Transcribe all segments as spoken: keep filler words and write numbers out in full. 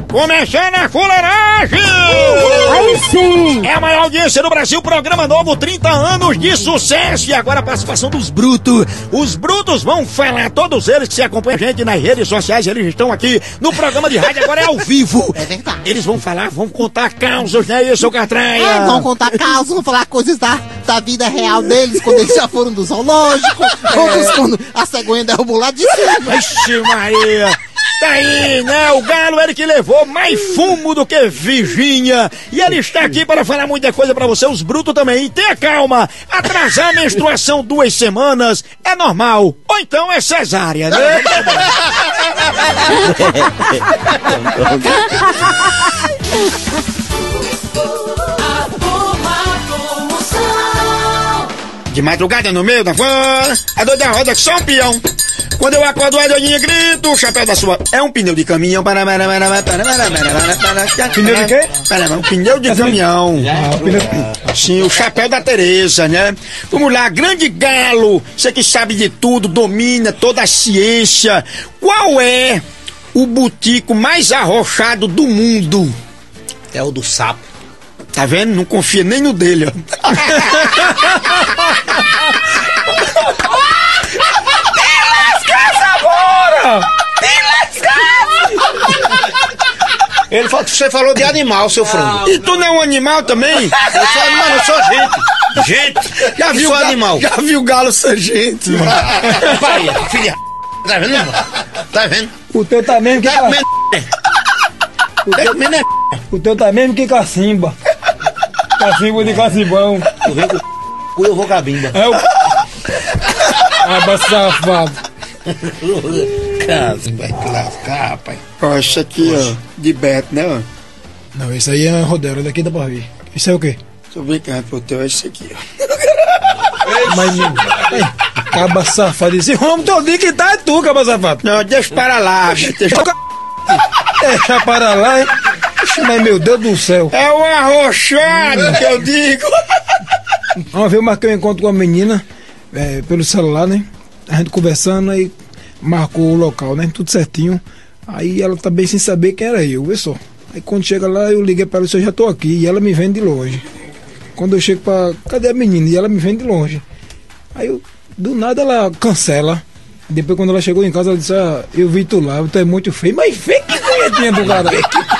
Começando a fuleiragem! Aí sim! É a maior audiência do Brasil, programa novo, trinta anos de sucesso. E agora a participação dos brutos. Os brutos vão falar, todos eles que se acompanham a gente nas redes sociais, eles estão aqui no programa de rádio, agora é ao vivo. É verdade. Eles vão falar, vão contar causas, né, isso, Catraia? É, vão contar causas, vão falar coisas da, da vida real deles, quando eles já foram do zoológico, é. Outros quando a cegonha derrubou lá de cima. Vixe Maria! Tá aí, né? O Galo, ele que levou mais fumo do que Virgínia. E ele está aqui para falar muita coisa pra você, os brutos também. E tenha calma, atrasar a menstruação duas semanas é normal. Ou então é cesárea, né? De madrugada no meio da van, a doida roda só um peão. Quando eu acordo, a doidinha grito, o chapéu da sua é um pneu de caminhão. Pneu de quê? Um pneu de caminhão. Sim, o chapéu da Tereza, né? Vamos lá, grande Galo, você que sabe de tudo, domina toda a ciência. Qual é o botico mais arrochado do mundo? É o do sapo. Tá vendo? Não confia nem no dele, ó. Ele falou que você falou de animal, seu frango. E tu não é um animal também? Eu sou animal, eu sou gente. Gente, já viu sou animal. Já viu galo ser gente? Pai, filha. Tá vendo, irmão? Tá vendo? O teu tá mesmo que Tá cacimba. comendo. Tá comendo é. O teu tá mesmo que cacimba. Cacimba de cacimbão. Tu vem com cu, eu vou cabimba. É o... Aba safado. Casa, vai te lascar, pai. Ó, isso aqui, ó, de Beto, né, ó? Não, isso aí é rodeiro, daqui dá pra ver. Isso é o quê? Tô brincando, pô, teu é isso aqui, ó. Mas, menino, caba safado. Esse homem todinho que tá é tu, caba safado. Não, deixa para lá, deixa... Deixa para lá, hein? Mas, meu Deus do céu. É o arrochado que eu digo. Uma vez eu marquei um encontro com a menina, é, pelo celular, né? A gente conversando, aí marcou o local, né? Tudo certinho. Aí ela também sem saber quem era eu, vê só. Aí quando chega lá, eu liguei para ela e disse, eu já tô aqui. E ela me vem de longe. Quando eu chego pra... Cadê a menina? E ela me vem de longe. Aí eu, do nada ela cancela. Depois quando ela chegou em casa, ela disse, ah, eu vi tu lá, tu é muito feio. Mas feio que punhetinha do cara.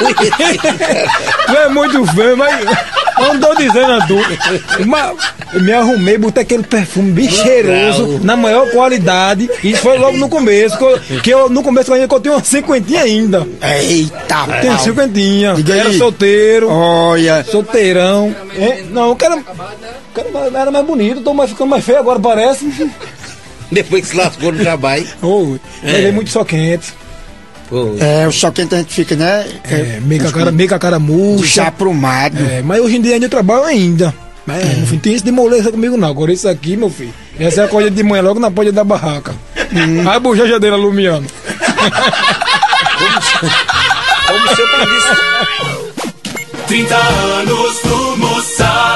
Tu é muito feio, mas... Eu não tô dizendo a tu. Mas eu me arrumei, botei aquele perfume bem cheiroso, na maior qualidade. E isso foi logo no começo, que eu, que eu no começo eu tinha uma cinquentinha ainda. Eita, Tem cinquentinha. Diga Era aí. solteiro. Olha. Solteirão. É, não, eu quero... eu quero era mais bonito, tô mais, ficando mais feio agora, parece. Depois que se lascou no trabalho. Oh, é. é muito só quente. Pô. É, o só quente a gente fica, né? É, meio com a cara, meio com a cara murcha. Desaprumado. É, mas hoje em dia ainda eu trabalho ainda. Mas, é. Meu filho, tem isso de moleza comigo não. Agora isso aqui, meu filho, essa é a coisa de manhã logo na porta da barraca. Hum. Aí a bochecha alumiando. Como se eu pedisse. trinta anos do Moçada.